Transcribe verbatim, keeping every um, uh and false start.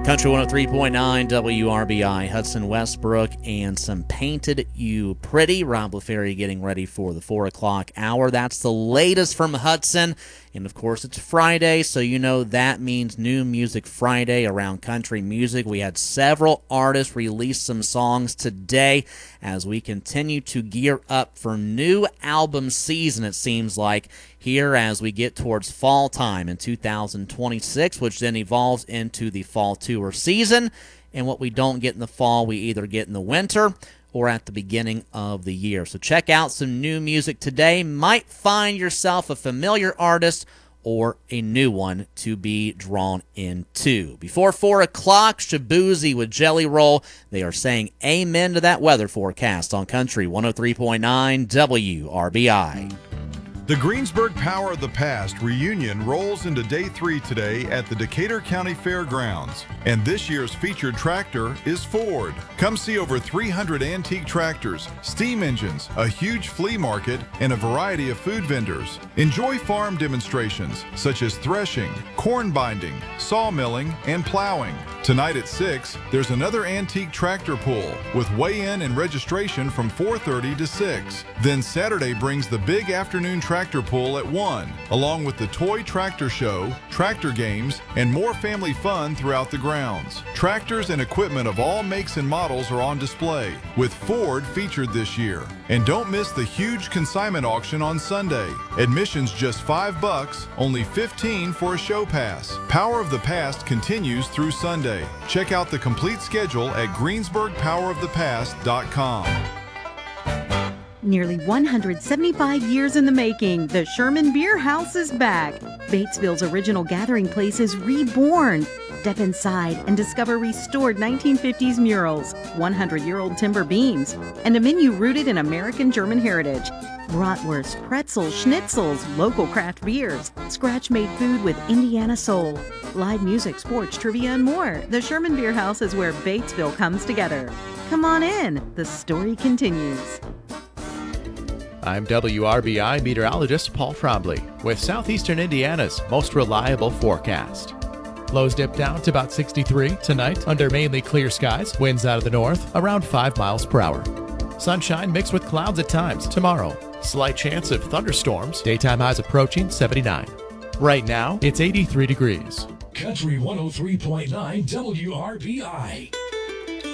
Country one oh three point nine W R B I, Hudson Westbrook, and some Painted You Pretty. Rob LaFerry getting ready for the four o'clock hour. That's the latest from Hudson. And, of course, it's Friday, so you know that means New Music Friday around country music. We had several artists release some songs today as we continue to gear up for new album season, it seems like, here as we get towards fall time in two thousand twenty-six, which then evolves into the fall tour season. And what we don't get in the fall, we either get in the winter or at the beginning of the year. So check out some new music today. Might find yourself a familiar artist or a new one to be drawn into. Before four o'clock, Shabuzi with Jelly Roll. They are saying amen to that weather forecast on Country one oh three point nine W R B I. The Greensburg Power of the Past reunion rolls into day three today at the Decatur County Fairgrounds. And this year's featured tractor is Ford. Come see over three hundred antique tractors, steam engines, a huge flea market, and a variety of food vendors. Enjoy farm demonstrations such as threshing, corn binding, sawmilling, and plowing. Tonight at six, there's another antique tractor pull with weigh-in and registration from four thirty to six. Then Saturday brings the big afternoon tractor pull at one, along with the toy tractor show, tractor games, and more family fun throughout the grounds. Tractors and equipment of all makes and models are on display, with Ford featured this year. And don't miss the huge consignment auction on Sunday. Admission's just five bucks, only fifteen for a show pass. Power of the Past continues through Sunday. Check out the complete schedule at greensburg power of the past dot com. Nearly one hundred seventy-five years in the making, the Sherman Beer House is back. Batesville's original gathering place is reborn. Step inside and discover restored nineteen fifties murals, one hundred year old timber beams, and a menu rooted in American German heritage. Bratwurst, pretzels, schnitzels, local craft beers, scratch-made food with Indiana soul, live music, sports, trivia, and more. The Sherman Beer House is where Batesville comes together. Come on in. The story continues. I'm W R B I meteorologist Paul Frobley with Southeastern Indiana's most reliable forecast. Lows dip down to about sixty-three tonight under mainly clear skies. Winds out of the north around five miles per hour. Sunshine mixed with clouds at times tomorrow. Slight chance of thunderstorms. Daytime highs approaching seventy-nine. Right now, it's eighty-three degrees. Country one oh three point nine W R B I.